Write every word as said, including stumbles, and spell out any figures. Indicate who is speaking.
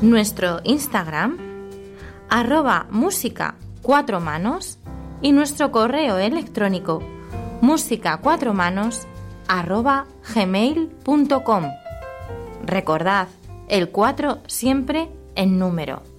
Speaker 1: nuestro Instagram, arroba música cuatro manos, y nuestro correo electrónico música cuatro manos arroba gmail punto com. Recordad, el cuatro siempre en número.